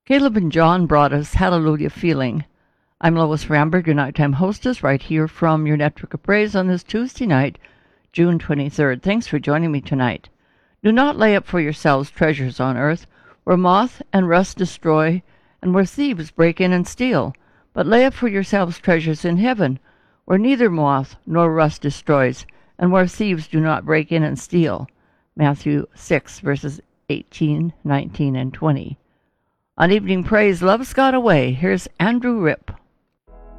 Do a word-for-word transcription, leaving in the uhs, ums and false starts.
Caleb and John brought us Hallelujah Feeling. I'm Lois Ramberg, your nighttime hostess, right here from your Network of Praise on this Tuesday night, June twenty-third. Thanks for joining me tonight. Do not lay up for yourselves treasures on earth, where moth and rust destroy, and where thieves break in and steal. But lay up for yourselves treasures in heaven, where neither moth nor rust destroys, and where thieves do not break in and steal. Matthew six, verses eighteen, nineteen, and twenty. On Evening Praise, Love's Got Away, here's Andrew Ripp.